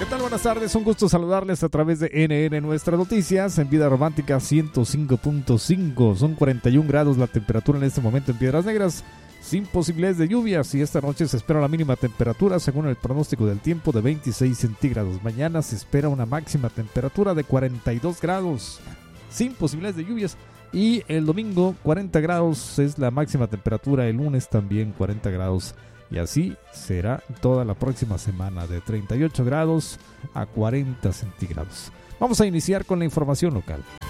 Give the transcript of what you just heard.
¿Qué tal? Buenas tardes, un gusto saludarles a través de NN Nuestras Noticias en Vida Romántica 105.5. Son 41 grados la temperatura en este momento en Piedras Negras, sin posibilidades de lluvias, y esta noche se espera la mínima temperatura según el pronóstico del tiempo de 26 centígrados. Mañana se espera una máxima temperatura de 42 grados, sin posibilidades de lluvias. Y el domingo 40 grados es la máxima temperatura, el lunes también 40 grados. Y así será toda la próxima semana, de 38 grados a 40 centígrados. Vamos a iniciar con la información local.